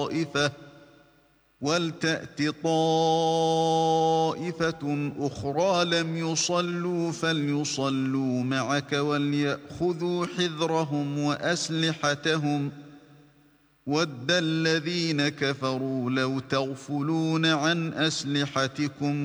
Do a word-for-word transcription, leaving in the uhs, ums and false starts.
طائفة وَلْتَأْتِ طَائِفَةٌ أُخْرَى لَمْ يُصَلُّوا فَلْيُصَلُّوا مَعَكَ وَلْيَأْخُذُوا حِذْرَهُمْ وَأَسْلِحَتَهُمْ وَدَّ الَّذِينَ كَفَرُوا لَوْ تَغْفُلُونَ عَنْ أَسْلِحَتِكُمْ